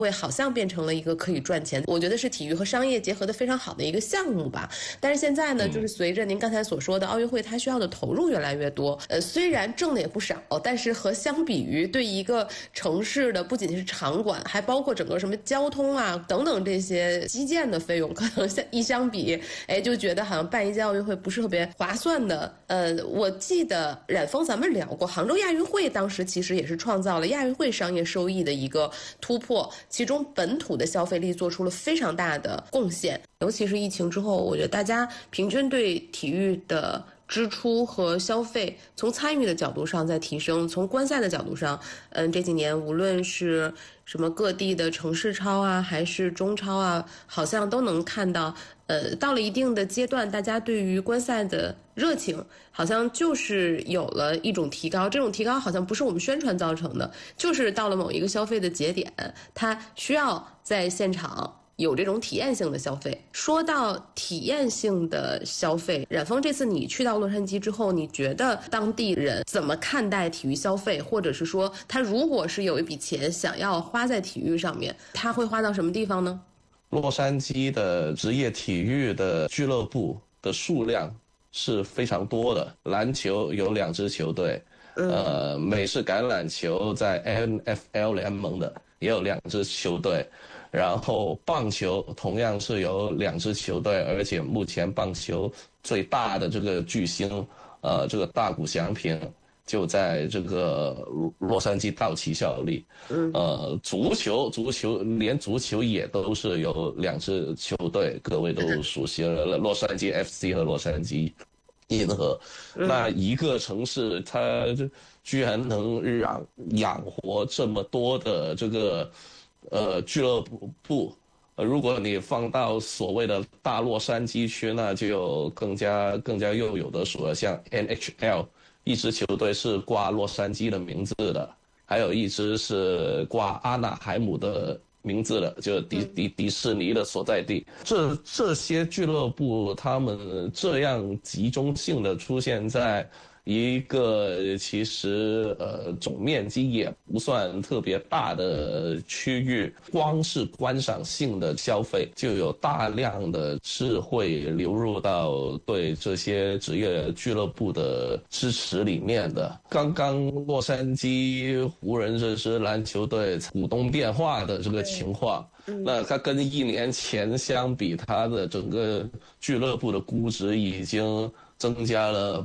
会好像变成了一个可以赚钱，我觉得是体育和商业结合的非常好的一个项目吧。但是现在呢，就是随着您刚才所说的奥运会，它需要的投入越来越多，虽然挣的也不少，但是和相比于对一个城市的不仅是场馆，还包括整个什么交通啊等等这些基建的费用，可能相比，就觉得好像办一届奥运会不是特别划算的。我记得冉峰咱们聊过，杭州亚运会当时其实也是创造了亚运会商业收益的一个突破，其中本土的消费力做出了非常大的贡献。尤其是疫情之后，我觉得大家平均对体育的支出和消费从参与的角度上在提升，从观赛的角度上，这几年无论是什么各地的城市超啊，还是中超啊，好像都能看到，到了一定的阶段，大家对于观赛的热情好像就是有了一种提高。这种提高好像不是我们宣传造成的，就是到了某一个消费的节点，它需要在现场有这种体验性的消费。说到体验性的消费，冉峰这次你去到洛杉矶之后，你觉得当地人怎么看待体育消费，或者是说他如果是有一笔钱想要花在体育上面，他会花到什么地方呢？ 洛杉矶的职业体育的俱乐部的数量是非常多的，篮球有2支球队，美式橄榄球在 NFL 联盟的也有2支球队，然后棒球同样是有2支球队，而且目前棒球最大的这个巨星，这个大谷翔平就在这个洛杉矶道奇效力。足球连足球也都是有2支球队，各位都熟悉了，洛杉矶 FC 和洛杉矶银河。那一个城市它居然能养活这么多的这个俱乐部，如果你放到所谓的大洛杉矶区，那就更加又有的说了。像 NHL 一支球队是挂洛杉矶的名字的，还有一支是挂阿纳海姆的名字的，就是迪士尼的所在地。这些俱乐部他们这样集中性的出现在一个其实总面积也不算特别大的区域，光是观赏性的消费就有大量的智慧流入到对这些职业俱乐部的支持里面的。刚刚洛杉矶湖人这支篮球队股东变化的这个情况，那它跟1年前相比，它的整个俱乐部的估值已经增加了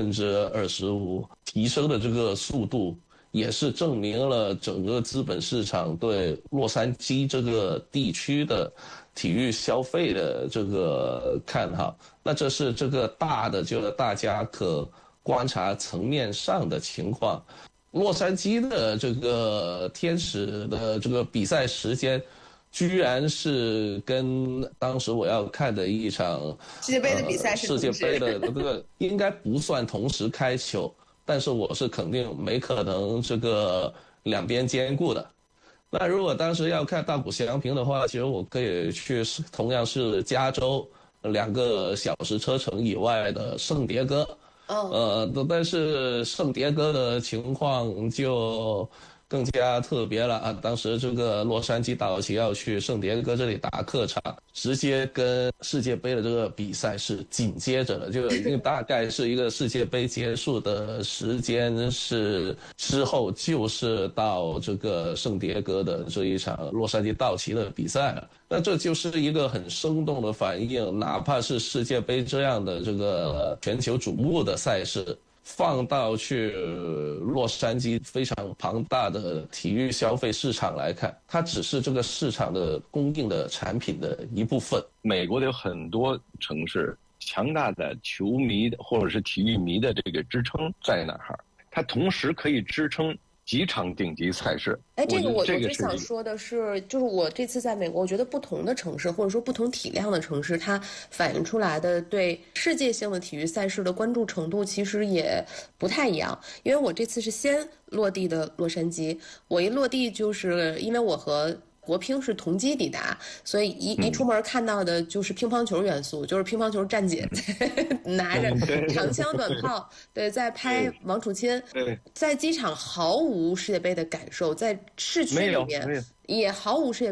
25%，提升的这个速度也是证明了整个资本市场对洛杉矶这个地区的体育消费的这个看好。那这是这个大的就是大家可观察层面上的情况。洛杉矶的这个天使的这个比赛时间居然是跟当时我要看的一场世界杯的比赛是世界杯的这个应该不算同时开球，但是我是肯定没可能这个两边兼顾的。那如果当时要看大谷翔平的话，其实我可以去同样是加州2个小时车程以外的圣迭戈，但是圣迭戈的情况就更加特别了啊！当时这个洛杉矶道奇要去圣迭戈这里打客场，直接跟世界杯的这个比赛是紧接着的，就大概是一个世界杯结束的时间是之后就是到这个圣迭戈的这一场洛杉矶道奇的比赛了。那这就是一个很生动的反应，哪怕是世界杯这样的这个全球瞩目的赛事，放到去洛杉矶非常庞大的体育消费市场来看，它只是这个市场的供应的产品的一部分。 美国的有很多城市，强大的球迷或者是体育迷的这个支撑在哪儿，它同时可以支撑几场顶级赛事。 这个我就想说的是，就是我这次在美国，我觉得不同的城市或者说不同体量的城市，它反映出来的对世界性的体育赛事的关注程度其实也不太一样。因为我这次是先落地的洛杉矶，我一落地就是因为我和国乒是同机抵达，所以一出门看到的就是乒乓球元素，就是乒乓球站姐拿着长枪短炮，对，在拍王楚钦，在机场毫无世界杯的感受，在市区里面也毫无世界杯